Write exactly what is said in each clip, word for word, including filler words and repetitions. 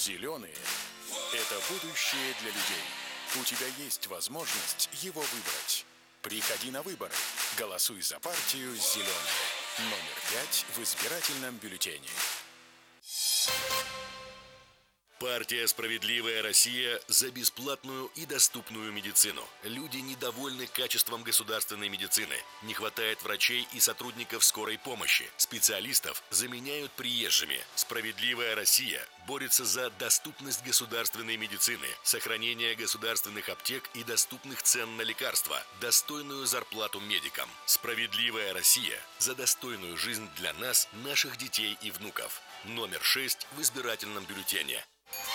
Зеленые – это будущее для людей. У тебя есть возможность его выбрать. Приходи на выборы. Голосуй за партию «Зеленые». Номер пять в избирательном бюллетене. Партия «Справедливая Россия» за бесплатную и доступную медицину. Люди недовольны качеством государственной медицины. Не хватает врачей и сотрудников скорой помощи. Специалистов заменяют приезжими. «Справедливая Россия» борется за доступность государственной медицины, сохранение государственных аптек и доступных цен на лекарства, достойную зарплату медикам. «Справедливая Россия» за достойную жизнь для нас, наших детей и внуков. Номер шесть в избирательном бюллетене.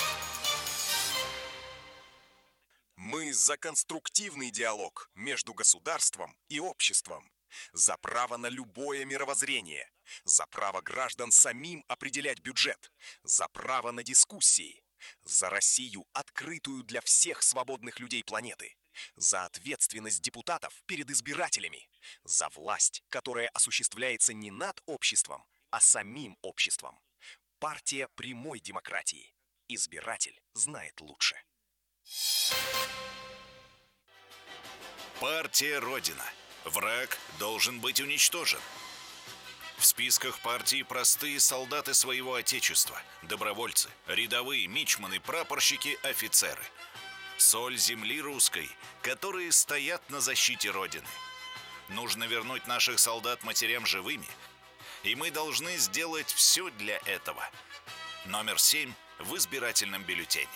Мы за конструктивный диалог между государством и обществом, за право на любое мировоззрение, за право граждан самим определять бюджет, за право на дискуссии, за Россию, открытую для всех свободных людей планеты, за ответственность депутатов перед избирателями, за власть, которая осуществляется не над обществом, а самим обществом. Партия прямой демократии. Избиратель знает лучше. Партия Родина. Враг должен быть уничтожен. В списках партии простые солдаты своего отечества, добровольцы, рядовые, мичманы, прапорщики, офицеры. Соль земли русской, которые стоят на защите Родины. Нужно вернуть наших солдат матерям живыми, и мы должны сделать все для этого. Номер семь в избирательном бюллетене.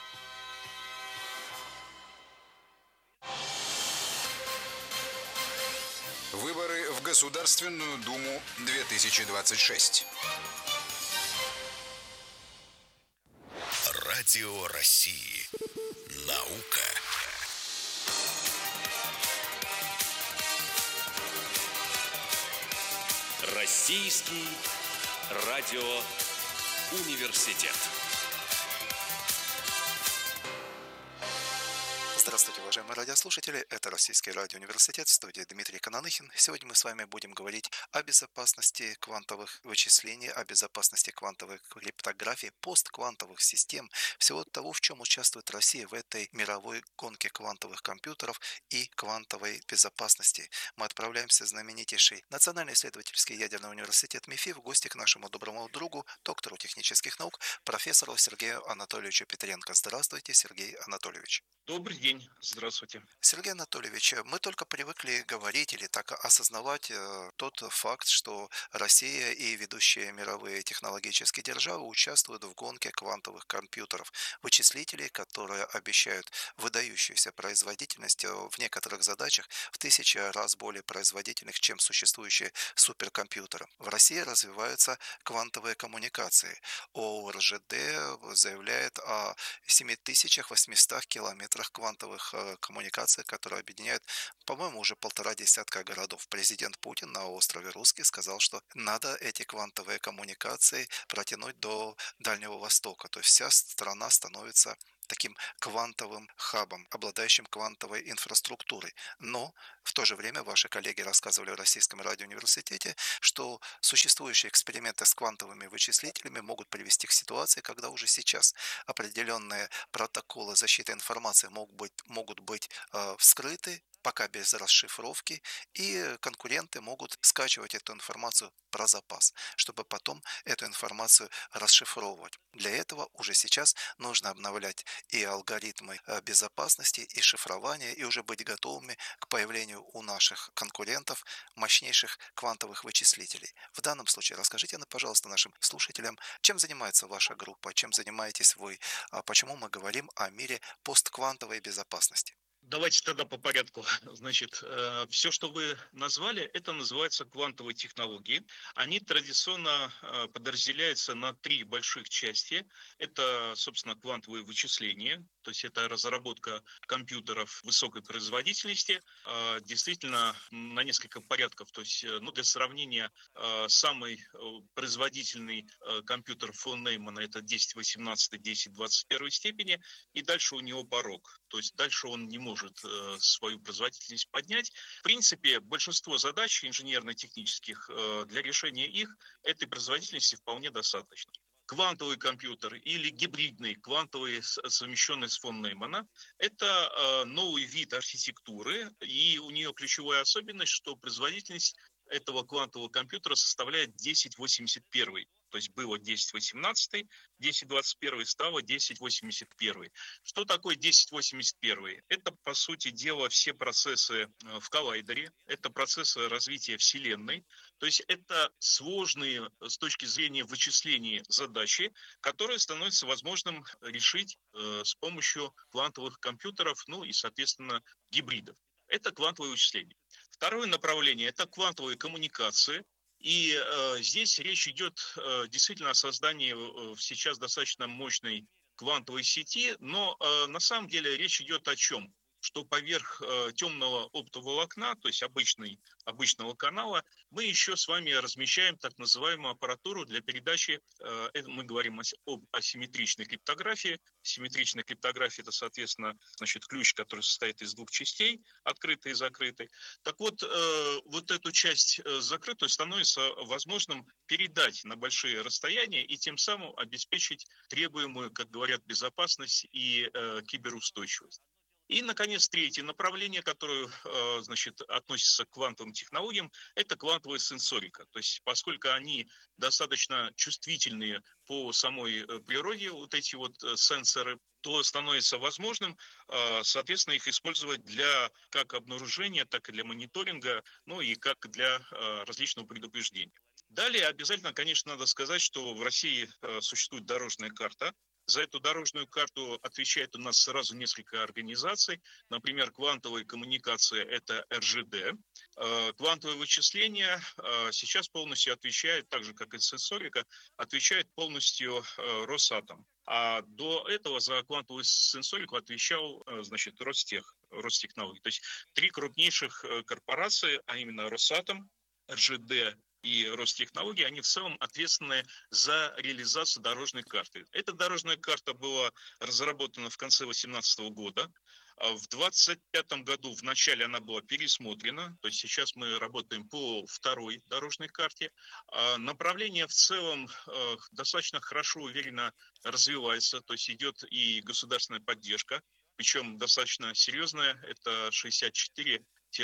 Выборы в Государственную Думу две тысячи двадцать шесть. Радио России. Наука. Российский радиоуниверситет. Здравствуйте, уважаемые радиослушатели. Это Российский радиоуниверситет, в студии Дмитрий Кананыхин. Сегодня мы с вами будем говорить о безопасности квантовых вычислений, о безопасности квантовой криптографии, постквантовых систем, всего того, в чем участвует Россия в этой мировой гонке квантовых компьютеров и квантовой безопасности. Мы отправляемся в знаменитейший Национальный исследовательский ядерный университет МИФИ в гости к нашему доброму другу, доктору технических наук, профессору Сергею Анатольевичу Петренко. Здравствуйте, Сергей Анатольевич. Добрый день, здравствуйте. Сергей Анатольевич, мы только привыкли говорить или так осознавать э, тот факт, что Россия и ведущие мировые технологические державы участвуют в гонке квантовых компьютеров, вычислителей, которые обещают выдающуюся производительность в некоторых задачах в тысячи раз более производительных, чем существующие суперкомпьютеры. В России развиваются квантовые коммуникации. ОРЖД заявляет о семь тысяч восемьсот километрах квантовых э, коммуникаций, которые объединяют, по-моему, уже полтора десятка городов. Президент Путин на острове Русский сказал, что надо эти квантовые коммуникации протянуть до Дальнего Востока. То есть вся страна становится таким квантовым хабом, обладающим квантовой инфраструктурой. Но в то же время ваши коллеги рассказывали в Российском радиоуниверситете, что существующие эксперименты с квантовыми вычислителями могут привести к ситуации, когда уже сейчас определенные протоколы защиты информации могут быть, могут быть э, вскрыты, пока без расшифровки, и конкуренты могут скачивать эту информацию про запас, чтобы потом эту информацию расшифровывать. Для этого уже сейчас нужно обновлять и алгоритмы безопасности, и шифрования, и уже быть готовыми к появлению у наших конкурентов мощнейших квантовых вычислителей. В данном случае расскажите, пожалуйста, нашим слушателям, чем занимается ваша группа, чем занимаетесь вы, почему мы говорим о мире постквантовой безопасности. Давайте тогда по порядку. Значит, э, все, что вы назвали, это называется квантовые технологии. Они традиционно э, подразделяются на три больших части. Это, собственно, квантовые вычисления, то есть это разработка компьютеров высокой производительности, э, действительно на несколько порядков. То есть, э, ну, для сравнения, э, самый э, производительный э, компьютер фон Неймана это десять восемнадцать, десять двадцать первой степени, и дальше у него порог. То есть дальше он не может может свою производительность поднять. В принципе, большинство задач инженерно-технических, для решения их этой производительности вполне достаточно. квантовый компьютер или гибридный, квантовый, совмещенный с фон Неймана. Это новый вид архитектуры, и у нее ключевая особенность, что производительность этого квантового компьютера составляет десять восемьдесят один. То есть было десять восемнадцать, десять двадцать один стало десять восемьдесят один. Что такое десять восемьдесят один? Это, по сути дела, все процессы в коллайдере, это процессы развития Вселенной. То есть это сложные с точки зрения вычислений задачи, которые становятся возможным решить э, с помощью квантовых компьютеров, ну и, соответственно, гибридов. Это квантовые вычисления. Второе направление – это квантовые коммуникации. И э, здесь речь идет э, действительно о создании э, сейчас достаточно мощной квантовой сети, но э, на самом деле речь идет о чем? Что поверх э, темного оптоволокна, то есть обычный, обычного канала, мы еще с вами размещаем так называемую аппаратуру для передачи, э, это мы говорим о, об асимметричной криптографии. Симметричная криптография – это, соответственно, значит, ключ, который состоит из двух частей, открытой и закрытой. Так вот, э, вот эту часть э, закрытую становится возможным передать на большие расстояния и тем самым обеспечить требуемую, как говорят, безопасность и э, киберустойчивость. И, наконец, третье направление, которое, значит, относится к квантовым технологиям, это квантовая сенсорика. То есть, поскольку они достаточно чувствительные по самой природе, вот эти вот сенсоры, то становится возможным, соответственно, их использовать для как обнаружения, так и для мониторинга, ну и как для различного предупреждения. Далее обязательно, конечно, надо сказать, что в России существует дорожная карта. За эту дорожную карту отвечает у нас сразу несколько организаций. Например, квантовые коммуникации – это эр жэ дэ. Квантовые вычисления сейчас полностью отвечает, так же как и сенсорика, отвечает полностью Росатом. А до этого за квантовую сенсорику отвечал, значит, Ростех, Ростехнологии. То есть три крупнейших корпорации, а именно Росатом, эр жэ дэ и Ростехнологии, они в целом ответственны за реализацию дорожной карты. Эта дорожная карта была разработана в конце две тысячи восемнадцатого года. В две тысячи двадцать пятом году в начале она была пересмотрена, то есть сейчас мы работаем по второй дорожной карте. Направление в целом достаточно хорошо, уверенно развивается, то есть идет и государственная поддержка, причем достаточно серьезная, это шестьдесят четыре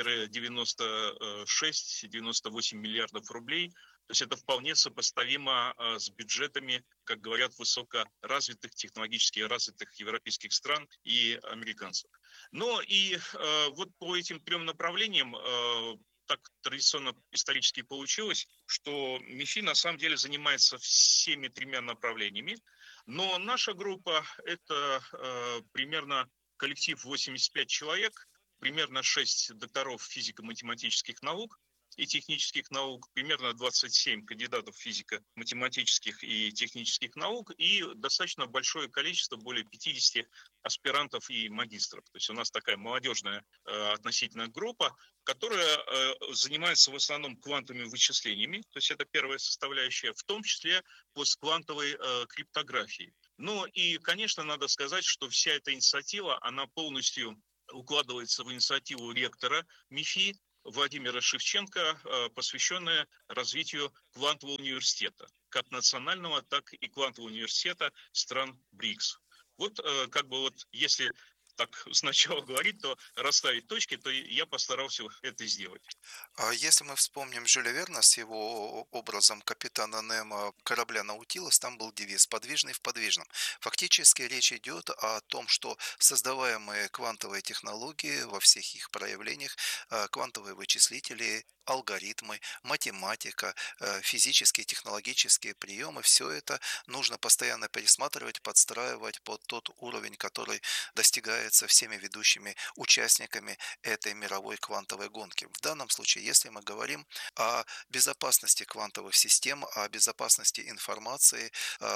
девяносто шесть девяносто восемь миллиардов рублей. То есть это вполне сопоставимо с бюджетами, как говорят, высокоразвитых, технологически развитых европейских стран и американцев. Но и э, вот по этим трем направлениям э, так традиционно исторически получилось, что МИФИ на самом деле занимается всеми тремя направлениями. Но наша группа – это э, примерно коллектив восемьдесят пять человек, примерно шесть докторов физико-математических наук и технических наук, примерно двадцать семь кандидатов физико-математических и технических наук и достаточно большое количество, более пятьдесят аспирантов и магистров. То есть у нас такая молодежная э, относительно группа, которая э, занимается в основном квантовыми вычислениями, то есть это первая составляющая, в том числе постквантовой э, криптографией. Ну и, конечно, надо сказать, что вся эта инициатива, она полностью укладывается в инициативу ректора МИФИ Владимира Шевченко, посвященная развитию квантового университета, как национального, так и квантового университета стран БРИКС. Вот как бы вот если так сначала говорить, то расставить точки, то я постарался это сделать. А если мы вспомним Жюля Верна с его образом капитана Немо корабля «Наутилус», там был девиз «подвижный в подвижном». Фактически речь идет о том, что создаваемые квантовые технологии во всех их проявлениях, квантовые вычислители, алгоритмы, математика, физические, технологические приемы, все это нужно постоянно пересматривать, подстраивать под тот уровень, который достигается всеми ведущими участниками этой мировой квантовой гонки. В данном случае, если мы говорим о безопасности квантовых систем, о безопасности информации,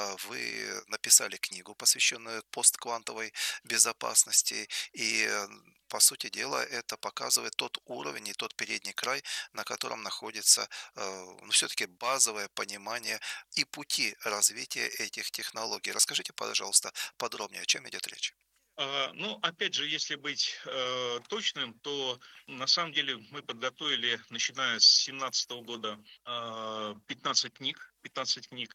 вы написали книгу, посвященную постквантовой безопасности, и по сути дела, это показывает тот уровень и тот передний край, на котором находится ну, все-таки базовое понимание и пути развития этих технологий. Расскажите, пожалуйста, подробнее, о чем идет речь. Ну, опять же, если быть э, точным, то на самом деле мы подготовили, начиная с две тысячи семнадцатого года, э, пятнадцать книг, пятнадцать книг.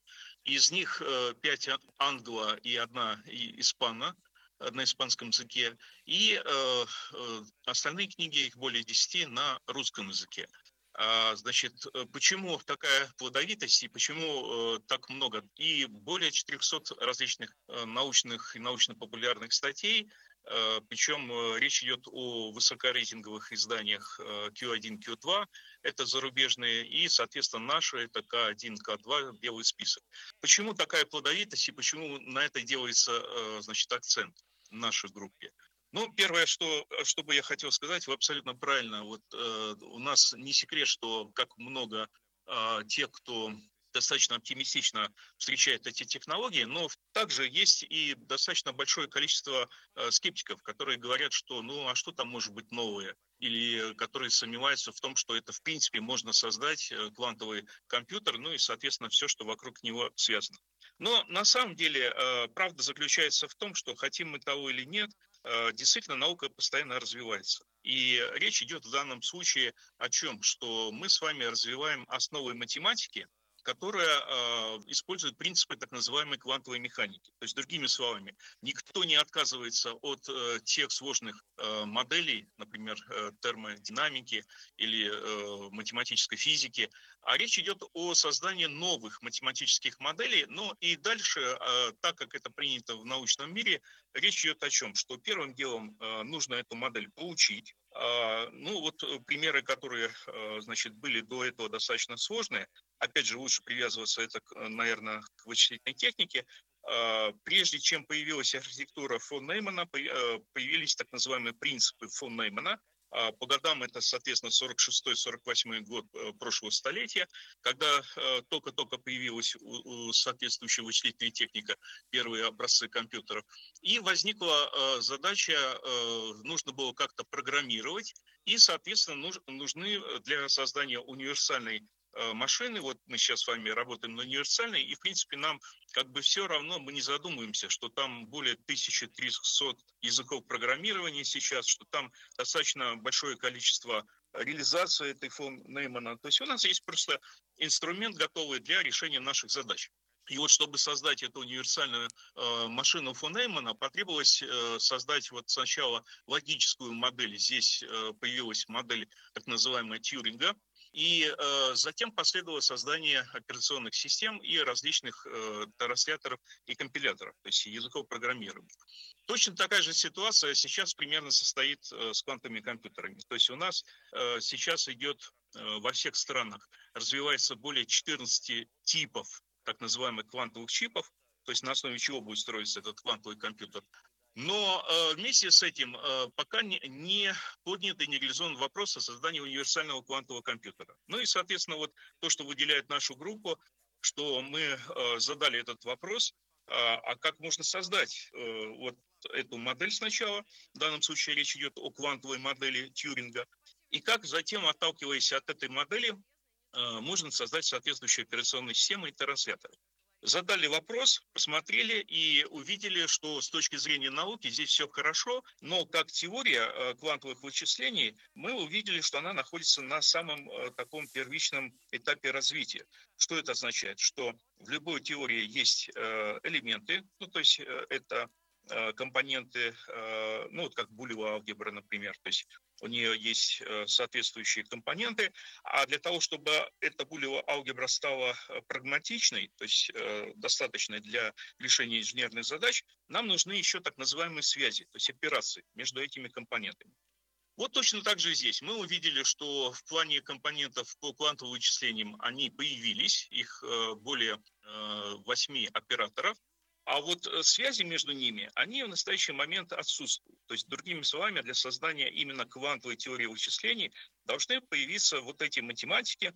Из них пять англо и одна испано, на испанском языке, и э, э, остальные книги, их более десяти, на русском языке. А, значит, почему такая плодовитость и почему э, так много? И более четырехсот различных э, научных и научно-популярных статей, э, причем э, речь идет о высокорейтинговых изданиях э, кью один, кью два, это зарубежные, и, соответственно, наши, это ка один, ка два, белый список. Почему такая плодовитость и почему на это делается, э, значит, акцент в нашей группе? Ну, первое, что, что бы я хотел сказать, вы абсолютно правильно. Вот э, у нас не секрет, что как много э, тех, кто достаточно оптимистично встречает эти технологии, но также есть и достаточно большое количество э, скептиков, которые говорят, что ну а что там может быть новое? Или которые сомневаются в том, что это в принципе можно создать э, квантовый компьютер, ну и, соответственно, все, что вокруг него связано. Но на самом деле э, правда заключается в том, что хотим мы того или нет, действительно наука постоянно развивается. И речь идет в данном случае о чем? Что мы с вами развиваем основы математики, которая э, использует принципы так называемой квантовой механики. То есть, другими словами, никто не отказывается от э, тех сложных э, моделей, например, э, термодинамики или э, математической физики, а речь идет о создании новых математических моделей. Ну и дальше, э, так как это принято в научном мире, речь идет о чем? Что первым делом э, нужно эту модель получить. Э, ну вот примеры, которые, э, значит, были до этого достаточно сложные. Опять же, лучше привязываться это, наверное, к вычислительной технике. Прежде чем появилась архитектура фон Неймана, появились так называемые принципы фон Неймана. По годам это, соответственно, сорок шестой — сорок восьмой год прошлого столетия, когда только-только появилась соответствующая вычислительная техника, первые образцы компьютеров. И возникла задача, нужно было как-то программировать, и, соответственно, нужны для создания универсальной машины, вот мы сейчас с вами работаем на универсальной, и, в принципе, нам как бы все равно, мы не задумываемся, что там более тысячи трехсот языков программирования сейчас, что там достаточно большое количество реализации этой фон Неймана. То есть у нас есть просто инструмент, готовый для решения наших задач. И вот чтобы создать эту универсальную э, машину фон Неймана, потребовалось э, создать вот сначала логическую модель. Здесь э, появилась модель так называемая Тьюринга, и э, затем последовало создание операционных систем и различных э, трансляторов и компиляторов, то есть языков программирования. Точно такая же ситуация сейчас примерно состоит э, с квантовыми компьютерами. То есть у нас э, сейчас идет э, во всех странах, развивается более четырнадцати типов так называемых квантовых чипов, то есть на основе чего будет строиться этот квантовый компьютер. Но э, вместе с этим э, пока не, не поднят и не реализован вопрос о создании универсального квантового компьютера. Ну и, соответственно, вот то, что выделяет нашу группу, что мы э, задали этот вопрос, э, а как можно создать э, вот эту модель сначала, в данном случае речь идет о квантовой модели Тьюринга, и как затем, отталкиваясь от этой модели, э, можно создать соответствующие операционные системы и трансляторы. Задали вопрос, посмотрели и увидели, что с точки зрения науки здесь все хорошо, но как теория квантовых вычислений мы увидели, что она находится на самом таком первичном этапе развития. Что это означает? Что в любой теории есть элементы, ну то есть это компоненты, ну вот как булевая алгебра, например, то есть у нее есть соответствующие компоненты, а для того, чтобы эта булевая алгебра стала прагматичной, то есть достаточной для решения инженерных задач, нам нужны еще так называемые связи, то есть операции между этими компонентами. Вот точно так же здесь. Мы увидели, что в плане компонентов по квантовым вычислениям они появились, их более восьми операторов, а вот связи между ними, они в настоящий момент отсутствуют. То есть, другими словами, для создания именно квантовой теории вычислений должны появиться вот эти математики.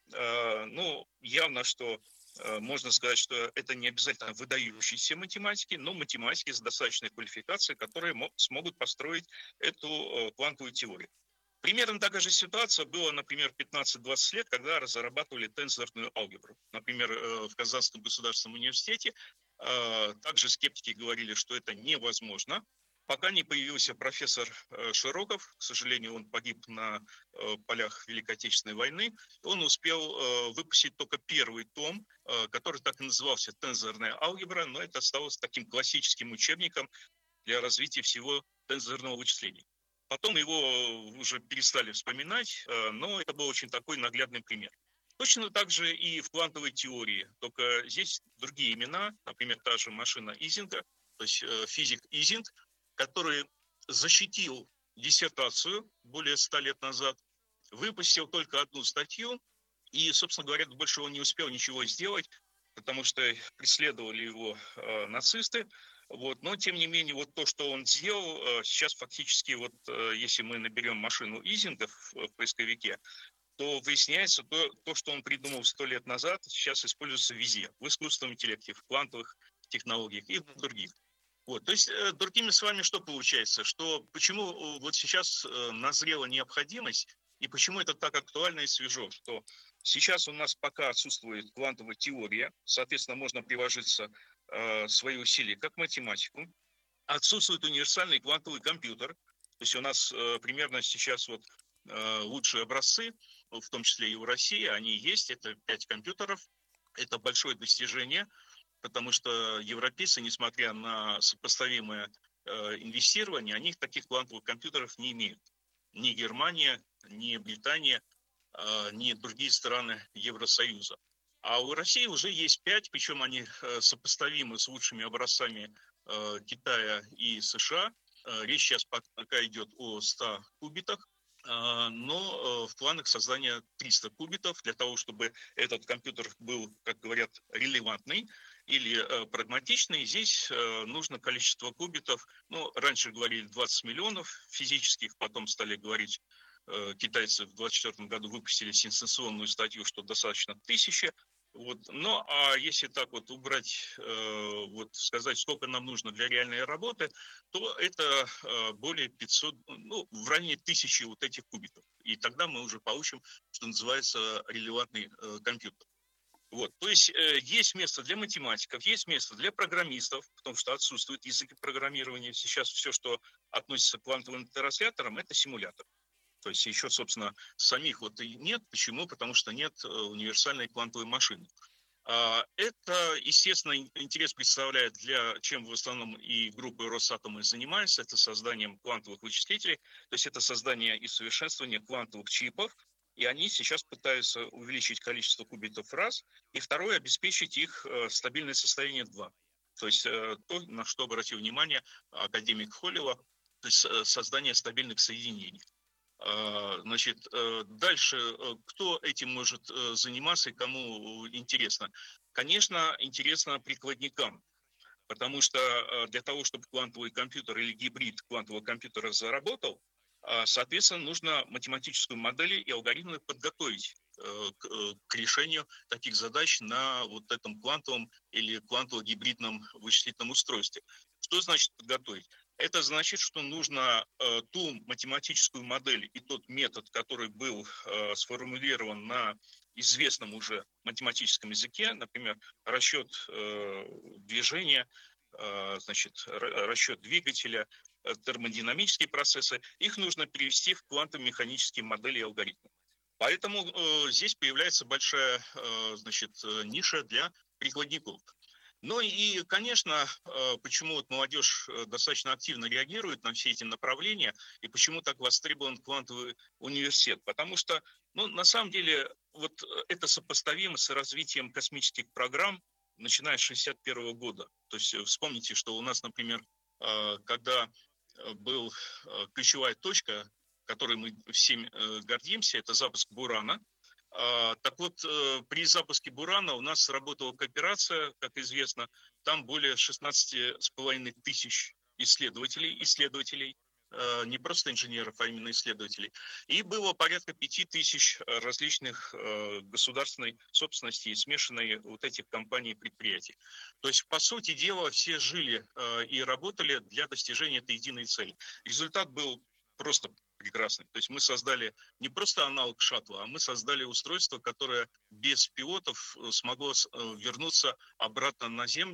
Ну, явно, что можно сказать, что это не обязательно выдающиеся математики, но математики с достаточной квалификацией, которые смогут построить эту квантовую теорию. Примерно такая же ситуация была, например, пятнадцать-двадцать лет, когда разрабатывали тензорную алгебру. Например, в Казанском государственном университете также скептики говорили, что это невозможно. пока не появился профессор Широков. К сожалению, он погиб на полях Великой Отечественной войны. Он успел выпустить только первый том, который так и назывался «Тензорная алгебра», но это осталось таким классическим учебником для развития всего тензорного вычисления. Потом его уже перестали вспоминать, но это был очень такой наглядный пример. Точно так же и в квантовой теории, только здесь другие имена, например, та же машина Изинга, то есть физик Изинг, который защитил диссертацию более ста лет назад, выпустил только одну статью и, собственно говоря, больше он не успел ничего сделать, потому что преследовали его э, нацисты. Вот. Но, тем не менее, вот то, что он сделал, э, сейчас фактически, вот, э, если мы наберем машину Изинга в, в поисковике, то выясняется, то, то, что он придумал сто лет назад, сейчас используется везде. В искусственном интеллекте, в квантовых технологиях и в других. Вот, то есть, э, другими словами, что получается? Что почему вот сейчас э, назрела необходимость, и почему это так актуально и свежо? Что сейчас у нас пока отсутствует квантовая теория, соответственно, можно приложиться э, свои усилия как математику. Отсутствует универсальный квантовый компьютер. То есть у нас э, примерно сейчас вот э, лучшие образцы, в том числе и в России, они есть. Это пять компьютеров. Это большое достижение, потому что европейцы, несмотря на сопоставимое э, инвестирование, они таких квантовых компьютеров не имеют. Ни Германия, ни Британия, э, ни другие страны Евросоюза. А у России уже есть пять, причем они э, сопоставимы с лучшими образцами э, Китая и США. Э, речь сейчас пока идет о ста кубитах. Но в планах создания триста кубитов для того, чтобы этот компьютер был, как говорят, релевантный или прагматичный. Здесь нужно количество кубитов, ну, раньше говорили двадцать миллионов физических, потом стали говорить, китайцы в двадцать четвёртом году выпустили сенсационную статью, что достаточно тысячи. Вот. Ну, а если так вот убрать, э, вот сказать, сколько нам нужно для реальной работы, то это э, более пятисот, ну, в районе тысячи вот этих кубитов. И тогда мы уже получим, что называется, релевантный э, компьютер. Вот. То есть э, есть место для математиков, есть место для программистов, потому что отсутствуют языки программирования. Сейчас все, что относится к квантовым трансляторам, это симулятор. То есть еще, собственно, самих вот и нет. Почему? Потому что нет универсальной квантовой машины. Это, естественно, интерес представляет, для чем в основном и группы Росатома занимаются, это созданием квантовых вычислителей, то есть это создание и совершенствование квантовых чипов, и они сейчас пытаются увеличить количество кубитов раз, и второе, обеспечить их стабильное состояние два. То есть то, на что обратил внимание академик Холлева, то есть создание стабильных соединений. Значит, дальше, кто этим может заниматься и кому интересно? Конечно, интересно прикладникам, потому что для того, чтобы квантовый компьютер или гибрид квантового компьютера заработал, соответственно, нужно математическую модель и алгоритмы подготовить к, к решению таких задач на вот этом квантовом или квантово-гибридном вычислительном устройстве. Что значит подготовить? Это значит, что нужно э, ту математическую модель и тот метод, который был э, сформулирован на известном уже математическом языке, например, расчет э, движения, э, значит, расчет двигателя, э, термодинамические процессы, их нужно перевести в квантово-механические модели и алгоритмы. Поэтому э, здесь появляется большая э, значит, ниша для прикладников. Ну и, конечно, почему вот молодежь достаточно активно реагирует на все эти направления и почему так востребован квантовый университет. Потому что, ну, на самом деле, вот это сопоставимо с развитием космических программ, начиная с шестьдесят первого года. То есть вспомните, что у нас, например, когда был ключевая точка, которой мы всем гордимся, это запуск Бурана. Так вот, при запуске Бурана у нас сработала кооперация, как известно, там более шестнадцати с половиной тысяч исследователей, исследователей, не просто инженеров, а именно исследователей. И было порядка пяти тысяч различных государственной собственности и смешанной вот этих компаний и предприятий. То есть, по сути дела, все жили и работали для достижения этой единой цели. Результат был просто прекрасный. То есть мы создали не просто аналог шаттла, а мы создали устройство, которое без пилотов смогло вернуться обратно на Землю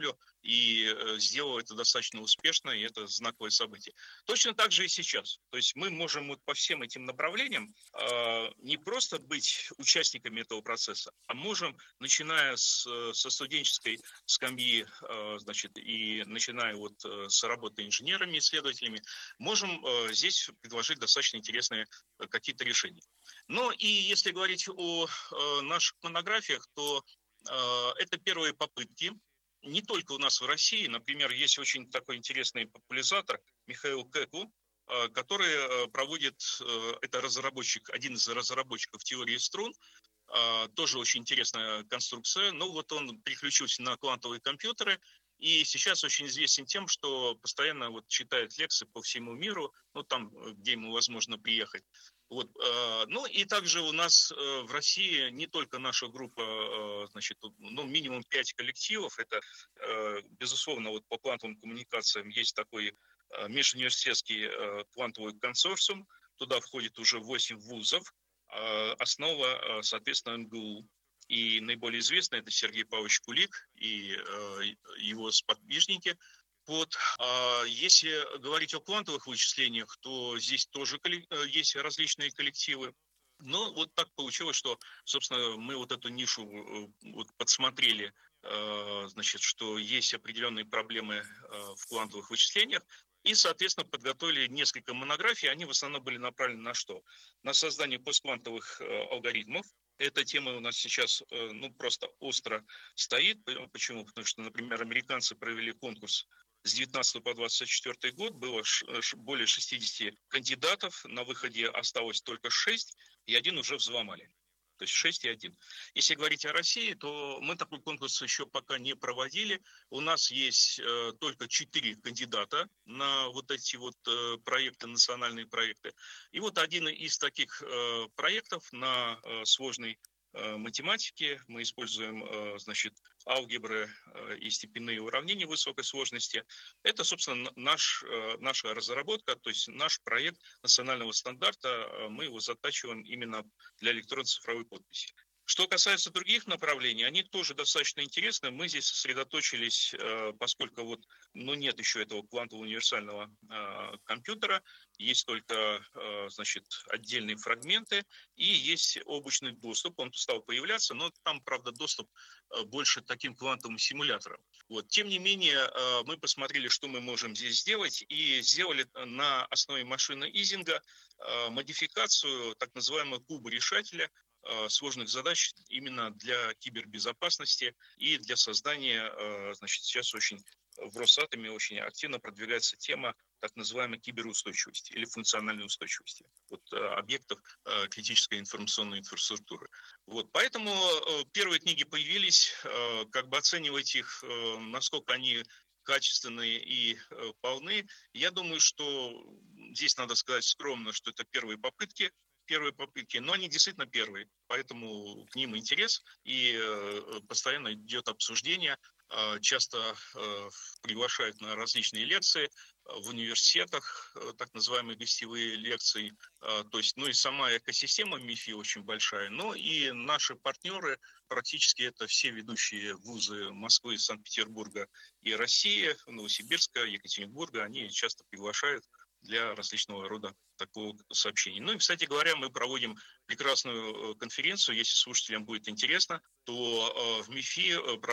и э, сделал это достаточно успешно, и это знаковое событие. Точно так же и сейчас. То есть мы можем вот по всем этим направлениям э, не просто быть участниками этого процесса, а можем, начиная с, со студенческой скамьи, э, значит, и начиная вот э, с работы инженерами, исследователями, можем э, здесь предложить достаточно интересные э, какие-то решения. Но и если говорить о э, наших монографиях, то э, это первые попытки. Не только у нас в России, например, есть очень такой интересный популяризатор Михаил Кеку, э, который э, проводит, э, это разработчик, один из разработчиков теории струн, э, тоже очень интересная конструкция. Ну вот он переключился на квантовые компьютеры, и сейчас очень известен тем, что постоянно вот читает лекции по всему миру, ну там, где ему возможно приехать. Вот, э, ну и также у нас э, в России не только наша группа, э, значит, ну минимум пять коллективов, это, э, безусловно, вот по квантовым коммуникациям есть такой э, межуниверситетский э, квантовый консорциум, туда входит уже восемь вузов, э, основа, э, соответственно, эм гэ у. И наиболее известный это Сергей Павлович Кулик и э, его сподвижники. Вот. А если говорить о квантовых вычислениях, то здесь тоже есть различные коллективы. Но вот так получилось, что, собственно, мы вот эту нишу вот подсмотрели, значит, что есть определенные проблемы в квантовых вычислениях, и, соответственно, подготовили несколько монографий. Они в основном были направлены на что? На создание постквантовых алгоритмов. Эта тема у нас сейчас ну, просто остро стоит. Почему? Потому что, например, американцы провели конкурс с девятнадцатого по двадцать четвёртый год, было более шестидесяти кандидатов, на выходе осталось только шесть, и один уже взломали. То есть шесть и один. Если говорить о России, то мы такой конкурс еще пока не проводили. У нас есть э, только четыре кандидата на вот эти вот э, проекты, национальные проекты. И вот один из таких э, проектов на э, сложной э, математике. Мы используем, э, значит, алгебры э, и степенные уравнения высокой сложности. Это, собственно, наш, э, наша разработка, то есть наш проект национального стандарта. Э, мы его затачиваем именно для электронно-цифровой подписи. Что касается других направлений, они тоже достаточно интересны. Мы здесь сосредоточились, поскольку вот, ну, нет еще этого квантового универсального э, компьютера, есть только э, значит, отдельные фрагменты и есть облачный доступ, он стал появляться, но там, правда, доступ э, больше к таким квантовым симуляторам. Вот. Тем не менее, э, мы посмотрели, что мы можем здесь сделать, и сделали на основе машины Изинга э, модификацию так называемого куба-решателя, сложных задач именно для кибербезопасности и для создания, значит, сейчас очень в Росатоме очень активно продвигается тема так называемой киберустойчивости или функциональной устойчивости вот, объектов критической информационной инфраструктуры. Вот, поэтому первые книги появились, как бы оценивать их, насколько они качественные и полны. Я думаю, что здесь надо сказать скромно, что это первые попытки, первые попытки, но они действительно первые, поэтому к ним интерес, и э, постоянно идет обсуждение, э, часто э, приглашают на различные лекции в университетах, э, так называемые гостевые лекции, э, то есть, ну и сама экосистема МИФИ очень большая, но и наши партнеры, практически это все ведущие вузы Москвы, Санкт-Петербурга и России, Новосибирска, Екатеринбурга, они часто приглашают для различного рода такого сообщения. Ну и, кстати говоря, мы проводим прекрасную конференцию. Если слушателям будет интересно, то в МИФИ